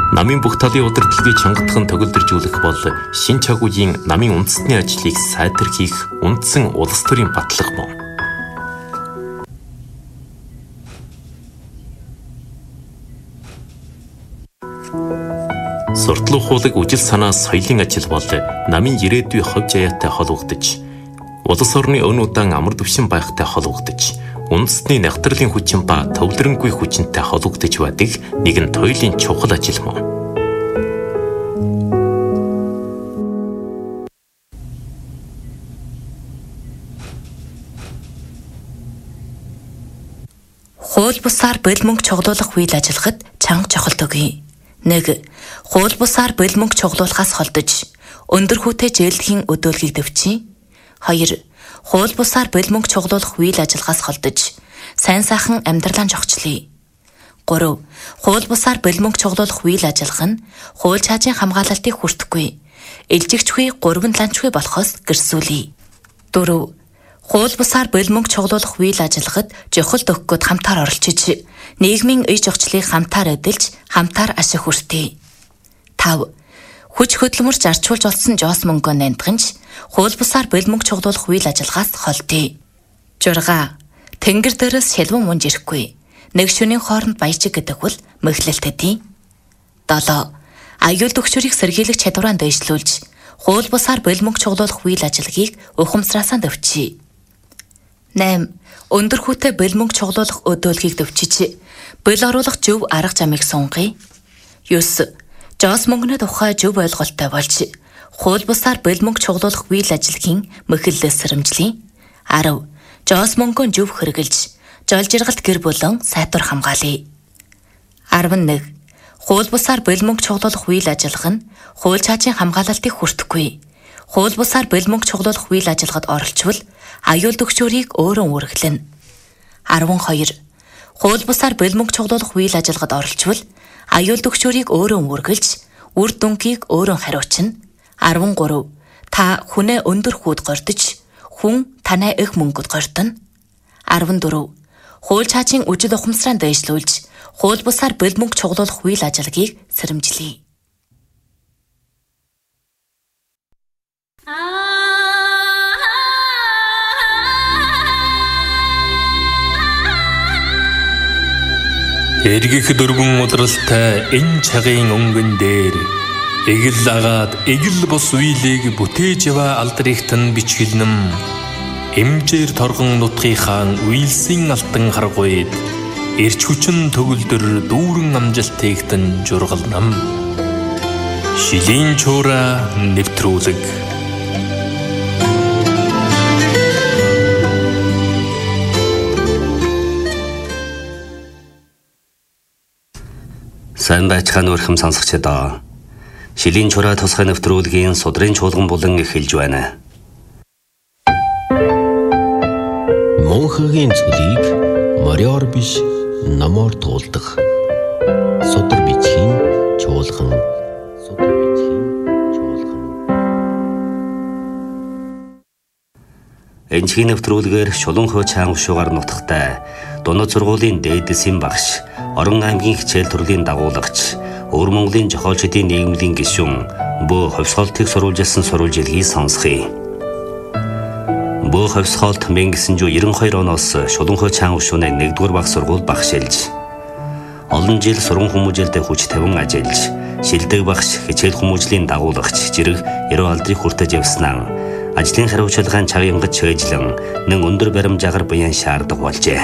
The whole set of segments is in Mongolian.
Намын бүх талын удирдлагыг чангатхан төгөлдржүүлэх бол шин чагуугийн намын үндэсний ажлыг сайтархийх үндсэн улс төрийн батлага мөн. Суртлах хуулаг үжил санаа соёлын ажил бол намын ирээдүйн ховж аяатай холбогдож, улс орны өн удаан амар түвшин байхтай холбогдож, үндэсний нягтралын хүчин ба төвлөрөнгүй хүчинтэй холбогдож байдаг нэгэн туйлын чухал ажил мөн. Хууль бусаар бэл мөнгө чоглуулах үйл ажиллагаанд чанга чухалт өгье. 1. Хууль бусаар бэл мөнгө чоглуулахаас холдож, өндөр хүүтэй зээлдэхийн өдөөлгийг дэвчий. 2. Хууль бусаар бэл мөнгө чоглуулах үйл ажиллагаас холдож, сайн сайхан амьдралаа зохицлие. 3. Хууль бусаар бэл мөнгө чоглуулах үйл ажиллагаа нь хууль чаажийн хамгаалалтыг хүртэхгүй, элжигчгүй гурван ланчгүй болохоос гэрсүүлье. 4. Хууль бусаар бэл мөнгө чоглуулах үйл ажиллагаанд жохолт өгөхөд хамтаар оролцож, нийгмийн ие зохицлыг хамтаар эдэлж, хамтаар ашиг хүртье. 5. Хүч хөдөлмөрч зарчуулж олсон жоос мөнгөө нандганч, хууль бусаар бэл мөнгө чоглуулах үйл ажиллагаас холдъё. 6. Тэнгэр дээрээс шилвэн мунж ирэхгүй. Нэг шөнийн хооронд баяжиг гэдэг бол мэхлэлтэдий. 7. Аюул төгшөрийг сэргийлэх чадвараа дэвшлүүлж, хууль бусаар бэл мөнгө чоглуулах үйл ажиллагийг ухамсараасаа дэвчий. 8. Өндөр хүүтэй бэл мөнгө чоглуулах өдөөлгийг дэвчиж, бэл оруулах зөв арга замыг сунгая. 9. Жоос мөнгөний тухай зөв ойлголттой болж, хууль бусаар бэл мөнгө чоглуулах үйл ажиллагийн мэхэллээс сэрэмжлэе. 10. Жоос мөнгөө зөв хэрэгжилж, жол жиргалт гэр бүлэн сайтар хамгаалъя. 11. Хууль бусаар бэл мөнгө чоглуулах үйл ажиллагаа нь хууль чаажийн хамгаалалтыг хүртэхгүй, хууль бусаар бэл мөнгө чоглуулах үйл ажиллагаанд оролцвол аюул төгшөөрийг өөрөө үргэлжлэнэ. 12. Хууль бусаар бэл мөнгө чоглуулах үйл ажиллагаанд оролцвол аюул төгшөөрийг өөрөө үргэлж, үр дүнгийг өөрөө хариуцна. 13. Та хүнээ өндөр хүүд гордож, хүн танай их мөнгөд гордоно. 14. Хууль чаажийн үжил ухамсараа дэвшлүүлж, хууль бусаар бэл мөнгө чоглуулах үйл ажиллагийг сэрэмжлэе. Эргэх дөрвөн удралтай энэ цагийн өнгөн дээр эгэл агаад эгэл бос үеийг бүтээж ява алдрихтан бичгэлнэм эмжээр торгон нутгийнхаа үйлсийн алтан харгуйд эрч хүчин төгөлдөр дүүрэн амжилтыгтэн жургалнам шилийн чуура нэвтрүүлэг. Сайн байцгаана өрхөм сонсогчдоо. Шилийн чураа тусгай нэвтрүүлгийн судрын чуулган булан эхэлж байна. Монхогийн цөлийг мориор биш намор туулдаг. Судар бичгийн чуулган. Энэчгийн нэвтрүүлгээр Шулуун хөө чаан гушуугаар нутагтай Дунад сургуулийн дээдэсийн багш, Орон аймгийн хичээл төрлийн дагуулагч, Өвөр Монголын жохоолчдын нийгмийн гишүүн Бөө Ховсголтыг сурвалжилсан сурвалжилгийг сонсхий. Бөө Ховсголт 1992 оноос Шулуун хөө чаан гушууны 1-р баг сургууль багшилж, олон жил сургууль хүмүүжлэлд хүч тавин ажиллаж, шилдэг багш, хичээл хүмүүжлийн дагуулагч, жирэг 90 алдрыг хүртэж явснаа ажлын хариуцлагын чагингад чийжлэн нэн өндөр баримжаагаар буян шаарддаг болжээ.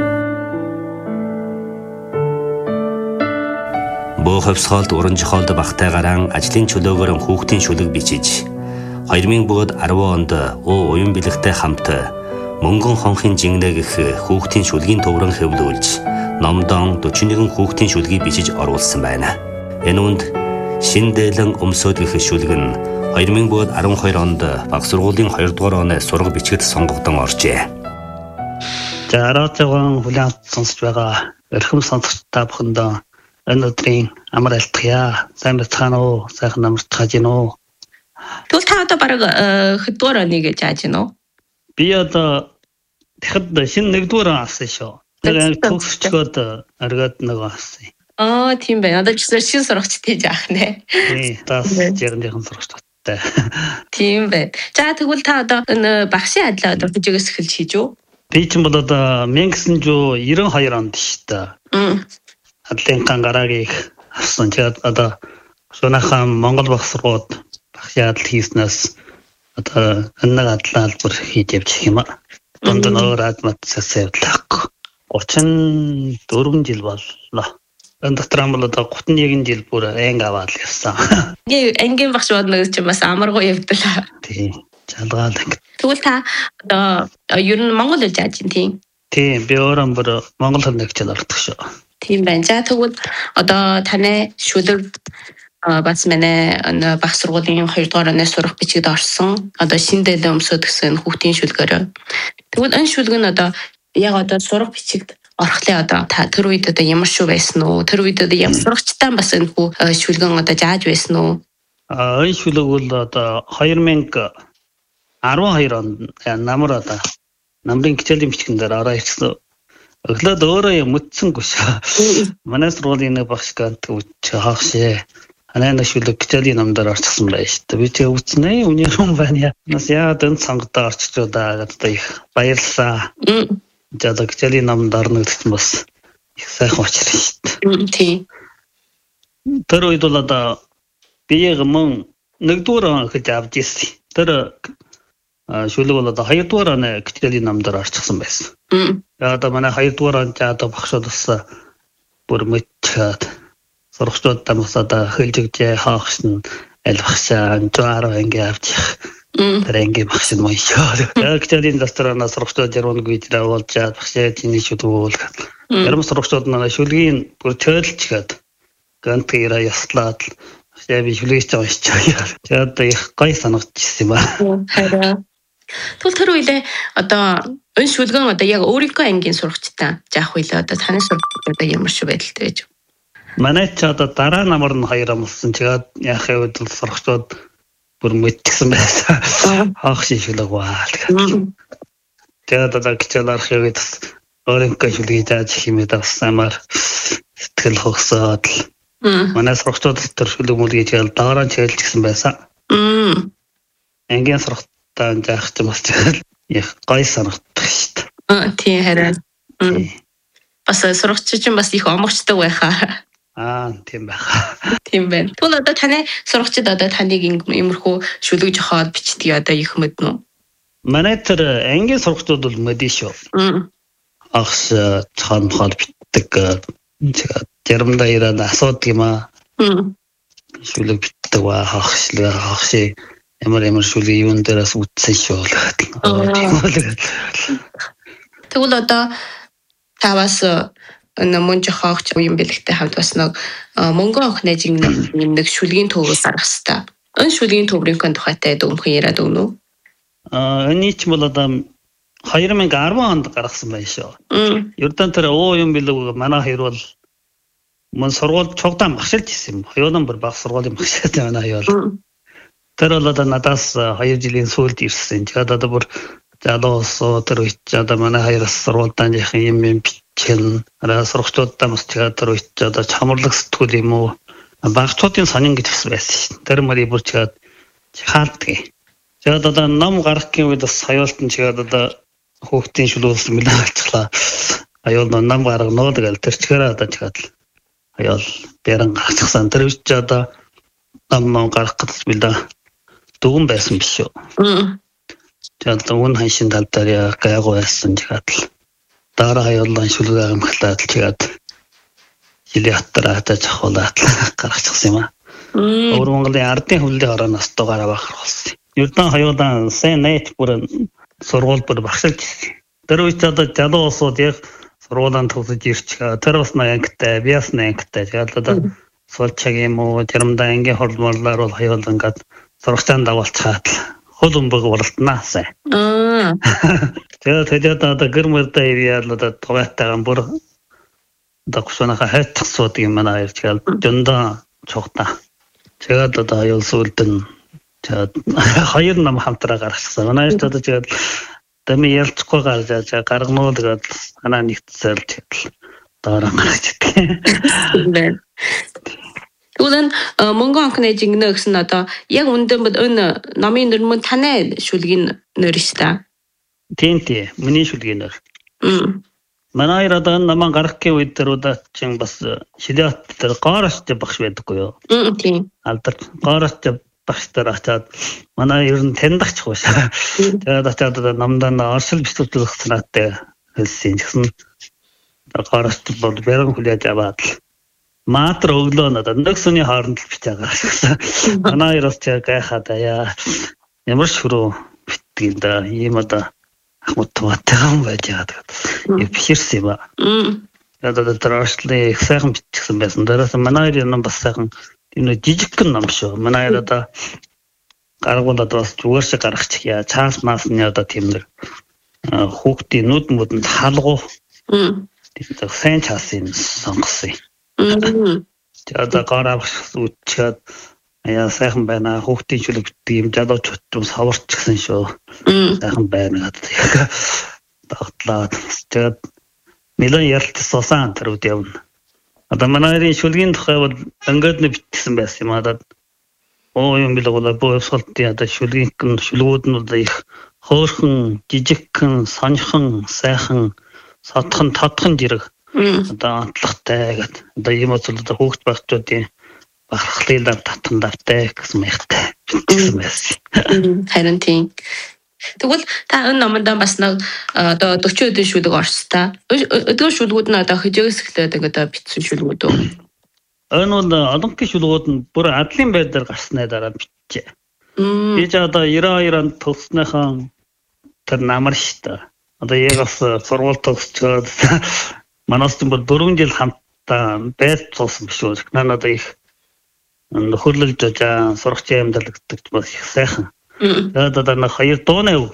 Бөө Ховсголт уран жохоолд багтайгараа ажлын чөлөөгөөр хүүхдийн шүлэг бичиж 2010 онд уян бэлэгтэй хамт мөнгөн хонхын жингнэ гэх хүүхдийн шүлгийн төврөн хэвлүүлж номдон 41 хүүхдийн шүлгийг бичиж оруулсан байна. Энэ үнд шин дээлэн өмсөд гэх шүлэг нь 2012 онд баг сургуулийн 2-р оны сурга бичгэд сонгогдсон оржээ. За радиогон хүлээн сонсож байгаа өрхөм сонсогч та бүхэнд энэ өдрийн амар алтгая. Сайн бацхан уу? Сайхан амарч гаж гин үү? Тэгвэл та одоо бараг хэдгээр оны гэж яаж гин үү? Би одоо тэгэхэд шинэ 1-р он авсан шүү. Тэгээд төгсчгөөд аргаад нэг авсан. Тийм байна. Одоо ч шин сурагчтай жаах нэ. Тий, тас жигэн сурагчтай. Тийм байна. За тэгвэл та одоо энэ багшийн адилаа одоо хичээгээс эхэлж хийж юу? Би ч бол одоо 1992 онд шүү дээ. Адлынхан гараагийг авсан. Тэгээд одоо шунахан Монгол багш сургууль багшийн адил хийснээс одоо энэ адлаа албар хийж явж юм аа. Донд нь өөр адматсаас явдлаа. 34 жил боллоо. Энэ дотор амбал одоо 31 жил бүр анги аваад явсан. Ангийн багш бодно гэж чинь бас амаргүй явдлаа. Тийм. Жалгаал анги. Тэгвэл та одоо ер нь Монгол хэл зааж байна тийм. Тийм, би өөрөө бүр Монгол хэл нэгчл ордог шүү. Тийм байна. За тэгвэл одоо таны шүлэг бас манай багш сургуулийн 2 дугаар оноо сурах бичигд орсон. Одоо шинэ дэдэн өмсөд гэсэн хүүхдийн шүлгээр. Тэгвэл энэ шүлэг нь одоо яг одоо сурах бичигд орхлын одоо та тэр үед одоо ямар шүү байсан уу? Тэр үед одоо ямар сурагчтай бас энэ шүлгэн одоо зааж байсан уу? Энэ шүлэг бол одоо 2012 онд намар одоо намрын хичээлийн бичгэн дээр ороо ирсэн. Өглөөд өөрөө мэдсэнгүй шүү. Манай сургуулийн нэг багш гант үуч хаашээ. Анаа шүлэг хичээлийн намдаар орчихсан байж шүү. Би тэг үзнэ үнэрэн байна. Нас яагаад энэ цангадаа орчихжоо даа гэдэг их баярлалаа. Жадаг хичээлийн намдаар нэгдсэн бас их сайхан очроо шүү. Тийм. Тэр үед бол одоо би яг мөн нэгдүгээр хэж авч ирсэн. Тэр шүлэг бол одоо 2 дугаар оны хичээлийн намдаар орчихсан байсан. Одоо манай 2 дугаар онд одоо багшууд бас бүр мэдчихэд сурагчдаа бас одоо хэлжигдээ хаахсан альвахсаа 110 анги авч тэр анги багш нь маяг. Яг хичээлийн дастрана сурагчдад ярууг видео болж багшаа чиний шүлгүүл. Ярам сурагчдад манай шүлгийн бүр төөлчгээд гантыра яслаад яг би шүлгийч уншчихъя. Тэгээд их гой санагдчихсан юм аа. Тэгвэл тэр үедээ одоо энэ шүлгэн одоо яг өөрийнхөө ангийн сурагчтай заах үедээ одоо таны сурагчид одоо ямар шиг байдалтай байж вэ? Манай ч одоо дараа намар нь 2 амлсан. Тэгээд яахын үед сурагчдод бүр мэдчихсэн байсан. Хаах шүлэг баа. Тэгээд одоо хичээл арахыг өөрийнхөө шүлгийг зааж химээд авсамаар сэтгэл хогсоод манай сурагчдод тэр шүлэг мүлгийж дараа чийлж гисэн байсан. Ангийн сурагч таан заах ч бас их гой санагддаг шүү дээ. Тийм харин. Бас сурагч чинь бас их омогчтой байхаа. Тийм байхаа. Тийм байна. Тэгвэл одоо таны сурагчид одоо таныг иймэрхүү шүлэг жохоод бичдэг одоо их мэднэ үү? Манай тэр ангийн сурагчдууд бол мэдэн шүү. Агш цаан хол битдэг. Тэрмдаа ирээд асуудаг юм аа. Шүлэг битдэг ба хагши ямар шүлэг юун дээрээс үтсэн шүү. Тэгвэл одоо та бас энэ мөн жохоогч юм бэлэгтэй хамт бас нэг мөнгөн охнож нэг шүлгийн төвөөс гарах хэвээр. Энэ шүлгийн төврийн тухайтай дүнхэн яриад өгнө үү? Эний ч бол одоо 2010 онд гаргасан байх шүү. Ердөө тэр юм бэлэг манай хоёр бол мөн сургууль цогтаа багшилж ирсэн юм. Хоёулаа бүр баг сургуулийн багшаатай манай хоёр. Тэр бол одоо надаас 2 жилийн сүүлд ирсэн. Тэгээд одоо бүр залуусоо тэр үед одоо манай хоёроос сургуультай яхан юм бичэн сурагчдуудаа бас тэр үед одоо чамарлаг сэтгүүл юм уу багцуудын сонин гэж байсан шин. Тэр мөрий бүр чигээд хаалтгий. Тэгээд одоо ном гаргахын үед бас хоёултан чигээд одоо хүүхдийн шүлүүлсэн мэлээ болчихлаа. Хоёул ном гаргано тэгэл тэр чигээр одоо чигээд хоёул бэрэн гарчихсан. Тэр үед одоо ном гаргах гэж билээ. Дүгэн байсан биш үү? Тэгээд өгн ханшин тал дээр гайгүй байсан чигээд дараа хоёулаа шүлгээ амхлаад чигээд жилийн хаттараа зохиолаад гаргачихсан юм аа. Өөр Монголын ардын хөвлийн орооноос дугаараа бахар болсон. Ердөө хоёулаа сайн найт бүр сургууль бүр багшилж ирсэн. Тэр үед одоо залуусууд яг сургуулинд төгсөж ирчихээ. Тэр бас ангитай, би бас ангитай. Тэгээд одоо суулчаг юм уу, тэрмдээ ангийн хорморлоор бол хоёулаа ингээд сурагчаан дагуулчаад хөл өмбөг уралднаа сайн. Тэгээд одоо гэрмэрдээ ириал одоо тугайтайгаан бүр одоо гушуунаха хайцсууд юм манай хоёр чигээр дөндөө цогтаа. Тэгээд одоо аюул сүлдэн тэгээд хоёр нам хамтраа гаргасан. Манай ч одоо тэгээд дэмий ялцгүй гаргаж гаргнуу тэгээд анаа нэгтсэл тэгээд доороо гаргаж идэх. Тэгвэл Монгол анхны жигнэ гэсэн одоо яг үндэн энэ номын нэр мөн таны шүлгийн нэр шүү дээ. Тийм. Миний шүлгийн нэр. Манай одоо намаа гаргахын үед тэрудаа чинь бас шидэт тэр гоороч багш байдаггүй юу? Тийм. Алдар гоороч багш дээр очиад манай ер нь таньдагч хуушаа. Тэгээд очиад намдаа оршил битүүл санаатай хэлсэн гэсэн гоороч бол бэрэн хүлээж аваад маатар өглөө надад нэг сүний хооронд л бич байгаа гэсэн. Манай хоёр бас гайхаад яа ямар шүрөө битгийм да ийм одоо ахмадтайхан байж байгаа тэгээд биширсэн юм аа. Тэгээд тэр оршлын их сайхан бичсэн байсан. Дээрээс манай хоёр юм бас сайхан тийм нэг жижигхэн ном шүү. Манай хоёр одоо гаргуулад бас зүгээр шиг гаргачих яа. Чаас маасны одоо тийм нэг хүүхдийн нүд мөдөнд хаалгуу. Тийм сайн чаасын сонгосон. Тэгээд гараа үтчихэд яа сайхан байна. Хүүхдийн шүлэг битгий юм жадууч юм саварч гсэн шүү. Сайхан байна гэдэг. Тогтлаад тэгээд нэлээд ярилт суусан тэрүүд явна. Одоо манай шүлгийн тухай бол ингээд нэг бичсэн байсан юм аа. Юм билээ боосолтын одоо шүлгүүд нь одоо их хөөрхөн, жижигхэн, сонирхон, сайхан, содхон, тодхон жирэг одоо онцлогтой гэдэг. Одоо ийм бол одоо хүүхд багчуудын бахархлын татан давтай гэсэн мэхтэй гэсэн байсан. Харин тийм. Тэгвэл та энэ номонд бас нэг одоо 40 өдрийн шүлэг орстой. Өдөр шүлгүүд нь одоо хижээс эхлээд одоо бичсэн шүлгүүд үү? Энэ бол олонхын шүлгүүд нь бүр адлын байдлаар гарсны дараа бичжээ. Би ч одоо 92 онд төгснөхийн тэр намар штэ. Одоо яг бас сургууль төгсчөөд манаас ч бол 4 жил хамтдаа байд цуусан биш үү? Надад их нөхөрлөлж байгаа сурагчийн амьдрал гэдэг бас их сайхан. Тэгээд одоо нэг хоёр дууны үг